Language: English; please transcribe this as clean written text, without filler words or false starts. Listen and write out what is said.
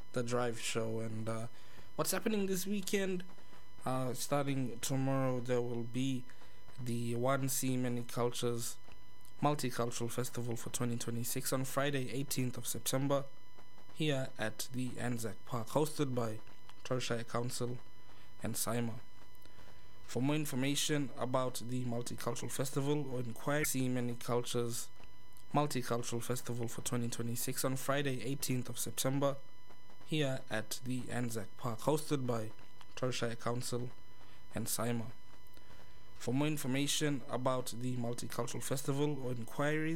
the Drive Show. And what's happening this weekend? Starting tomorrow, there will be the One Sea Many Cultures Multicultural Festival for 2026 on Friday, 18th of September, here at the Anzac Park, hosted by Troyshire Council and SIMA. For more information about the Multicultural Festival or inquire See Many Cultures Multicultural Festival for 2026 on Friday, 18th of September, here at the Anzac Park, hosted by Troyshire Council and SIMA. For more information about the Multicultural Festival or inquiries,